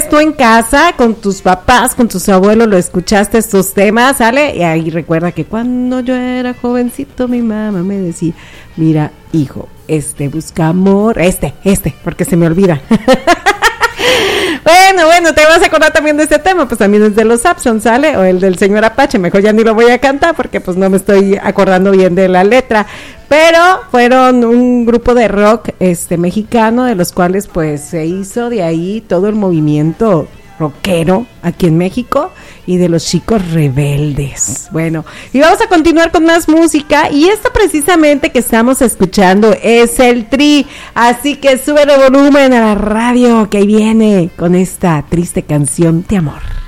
estés tú en casa con tus papás, con tus abuelos, lo escuchaste estos temas, ¿sale? Y ahí recuerda que cuando yo era jovencito mi mamá me decía, mira, hijo, busca amor, porque se me olvida. Bueno, te vas a acordar también de este tema, pues también es de los Sapson, ¿sale? O el del señor Apache, mejor ya ni lo voy a cantar porque pues no me estoy acordando bien de la letra, pero fueron un grupo de rock mexicano, de los cuales pues se hizo de ahí todo el movimiento rockero aquí en México y de los Chicos Rebeldes. Bueno, y vamos a continuar con más música, y esta precisamente que estamos escuchando es el Tri, así que sube el volumen a la radio, que ahí viene con esta triste canción de amor.